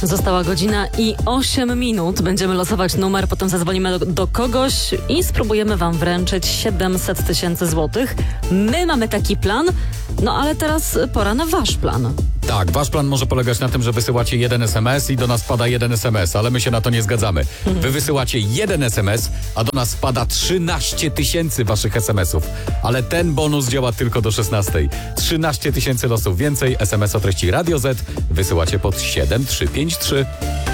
Została godzina i 8 minut. Będziemy losować numer, potem zadzwonimy do kogoś i spróbujemy wam wręczyć 700 000 złotych. My mamy taki plan, no ale teraz pora na wasz plan. Tak, wasz plan może polegać na tym, że wysyłacie jeden SMS i do nas wpada jeden SMS, ale my się na to nie zgadzamy. Wy wysyłacie jeden SMS, a do nas wpada 13 000 waszych SMS-ów. Ale ten bonus działa tylko do 16. 13 000 losów więcej. SMS o treści Radio Z wysyłacie pod 7353.